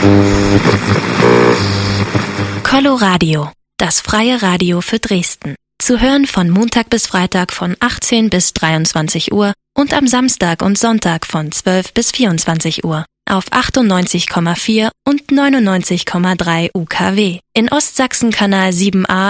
Coloradio, das freie Radio für Dresden. Zu hören von Montag bis Freitag von 18 bis 23 Uhr und am Samstag und Sonntag von 12 bis 24 Uhr auf 98,4 und 99,3 UKW. In Ostsachsen Kanal 7a